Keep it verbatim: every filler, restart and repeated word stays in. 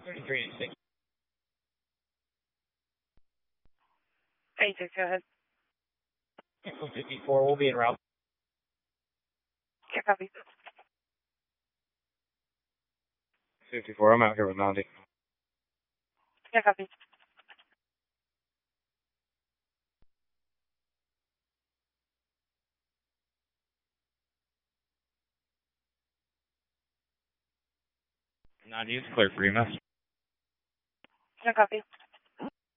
thirty-three eighty-six. eighty-six, go ahead. fifty-four, we'll be en route. Yeah, copy. fifty-four, I'm out here with Mountie. Yeah, copy. ninety is clear for you, miss. Yeah, copy.